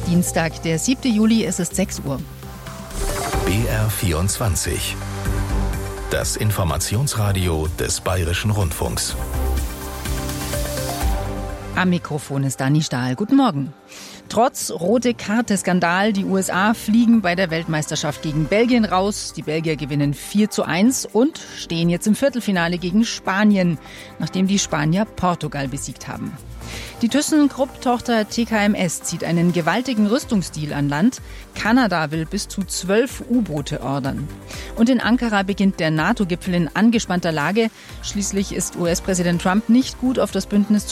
Dienstag, der 7. Juli, es ist 6 Uhr. BR24. Das Informationsradio des Bayerischen Rundfunks. Am Mikrofon ist Dani Stahl. Guten Morgen. Trotz Rote-Karte-Skandal, die USA fliegen bei der Weltmeisterschaft gegen Belgien raus. Die Belgier gewinnen 4:1 und stehen jetzt im Viertelfinale gegen Spanien, nachdem die Spanier Portugal besiegt haben. Die ThyssenKrupp-Tochter TKMS zieht einen gewaltigen Rüstungsdeal an Land. Kanada will bis zu 12 U-Boote ordern. Und in Ankara beginnt der NATO-Gipfel in angespannter Lage. Schließlich ist US-Präsident Trump nicht gut auf das Bündnis